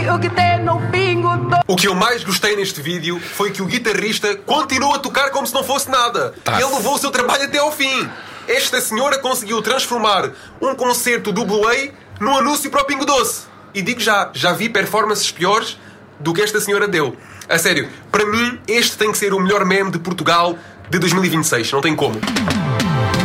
O que eu mais gostei neste vídeo foi que o guitarrista continua a tocar como se não fosse nada. Ele levou o seu trabalho até ao fim. Esta senhora conseguiu transformar um concerto do Blue A num anúncio para o Pingo Doce. E digo já vi performances piores do que esta senhora deu. A sério, para mim este tem que ser o melhor meme de Portugal de 2026. Não tem como.